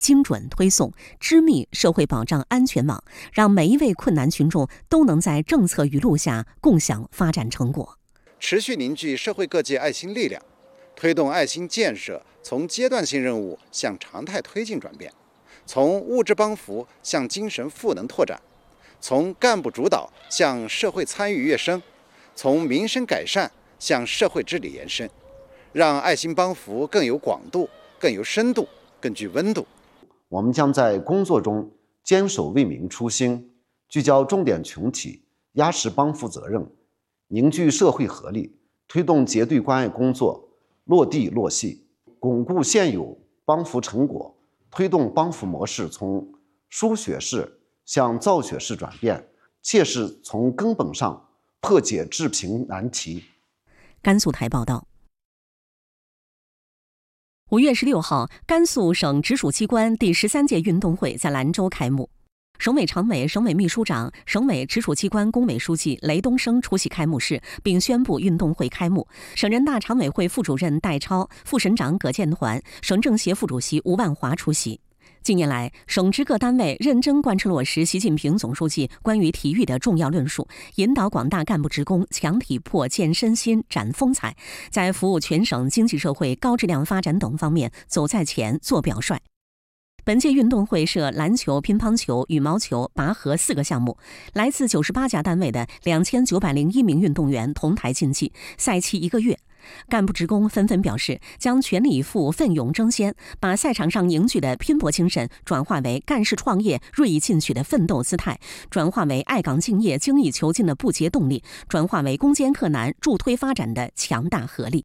精准推送、织密社会保障安全网，让每一位困难群众都能在政策雨露下共享发展成果。 持续凝聚社会各界爱心力量，推动爱心建设从阶段性任务向常态推进转变，从物质帮扶向精神赋能拓展，从干部主导向社会参与跃升，从民生改善向社会治理延伸，让爱心帮扶更有广度、更有深度、更具温度。 我们将在工作中坚守为民初心，聚焦重点群体，压实帮扶责任，凝聚社会合力，推动结对关爱工作落地落细，巩固现有帮扶成果，推动帮扶模式从输血式向造血式转变，切实从根本上破解致贫难题。 甘肃台报道。5月16号，甘肃省直属机关第13届运动会在兰州开幕。省委常委、省委秘书长、省委直属机关工委书记雷东升出席开幕式，并宣布运动会开幕。省人大常委会副主任戴超、副省长葛建环、省政协副主席吴万华出席。近年来，省直各单位认真贯彻落实习近平总书记关于体育的重要论述，引导广大干部职工强体魄、健身心、展风采，在服务全省经济社会高质量发展等方面走在前、做表率。本届运动会设篮球、乒乓球、羽毛球、拔河4个项目，来自98家单位的2901名运动员同台竞技，赛期1个月。干部职工纷纷表示，将全力以赴、奋勇争先，把赛场上凝聚的拼搏精神转化为干事创业、锐意进取的奋斗姿态，转化为爱岗敬业、精益求精的不竭动力，转化为攻坚克难、助推发展的强大合力。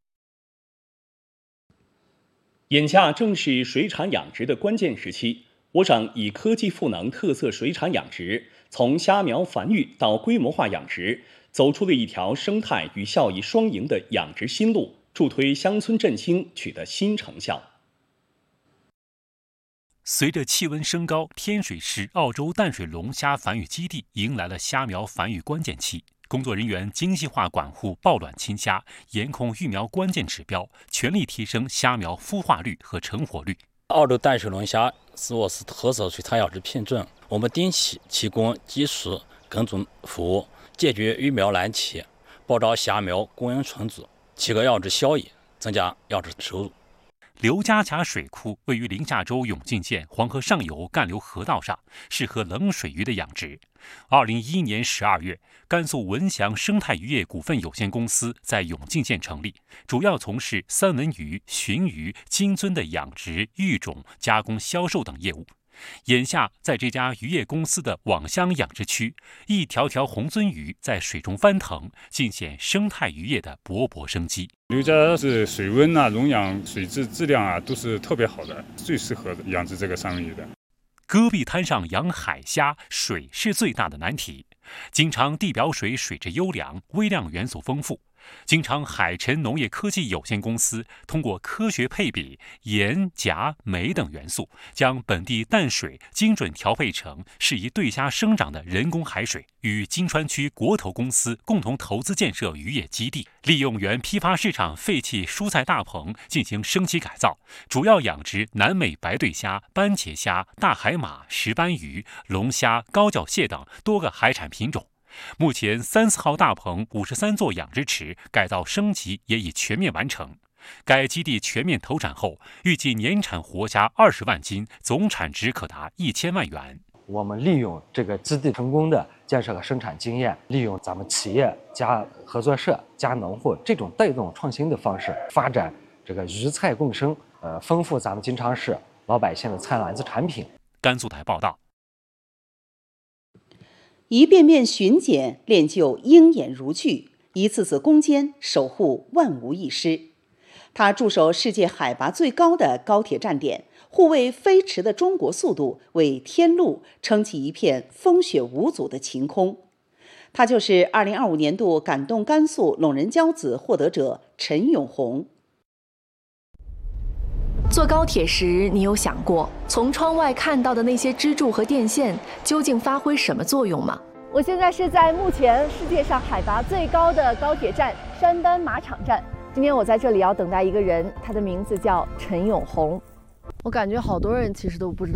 眼下正是水产养殖的关键时期，我省以科技赋能特色水产养殖，从虾苗繁育到规模化养殖，走出了一条生态与效益双赢的养殖新路，助推乡村振兴取得新成效。 随着气温升高，天水市澳洲淡水龙虾繁育基地迎来了虾苗繁育关键期。工作人员精细化管护抱卵亲虾，严控育苗关键指标，全力提升虾苗孵化率和成活率。 澳洲淡水龙虾是我市特色水产养殖品种，我们定期提供技术跟踪服务，解决育苗难题，保障虾苗供应充足，提高养殖效益，增加养殖收入。 刘家峡水库位于临夏州永靖县黄河上游干流河道上，适合冷水鱼的养殖。2011年12月，甘肃文祥生态渔业股份有限公司在永靖县成立，主要从事三文鱼、鲟鱼、金樽的养殖、育种、加工、销售等业务。眼下，在这家渔业公司的网箱养殖区，一条条红鳟鱼在水中翻腾，尽显生态渔业的勃勃生机。 刘家是水温溶氧、水质量都是特别好的，最适合养殖这个三文鱼的。 戈壁滩上养海虾，水是最大的难题。经常地表水水质优良，微量元素丰富。经常海辰农业科技有限公司通过科学配比盐、钾、镁等元素，将本地淡水精准调配成适宜对虾生长的人工海水，与金川区国投公司共同投资建设渔业基地，利用原批发市场废弃蔬菜大棚进行升级改造，主要养殖南美白对虾、斑茄虾、大海马、石斑鱼、龙虾、高脚蟹等多个海产品种。目前34号大棚53座养殖池改造升级也已全面完成。该基地全面投产后，预计年产活虾20万斤，总产值可达1000万元。 我们利用这个基地成功的建设和生产经验，利用咱们企业加合作社加农户这种带动创新的方式，发展这个鱼菜共生，丰富咱们金昌市老百姓的菜篮子产品。 甘肃台报道。 一遍遍巡检练就鹰眼如炬，一次次攻坚守护万无一失。他驻守世界海拔最高的高铁站点，护卫飞驰的中国速度，为天路撑起一片风雪无阻的晴空。他就是2025年度感动甘肃陇人骄子获得者陈永红。 坐高铁时，你有想过从窗外看到的那些支柱和电线究竟发挥什么作用吗？ 我现在是在目前世界上海拔最高的高铁站山丹马场站。今天我在这里要等待一个人，他的名字叫陈永红。 我感觉好多人其实都不知道。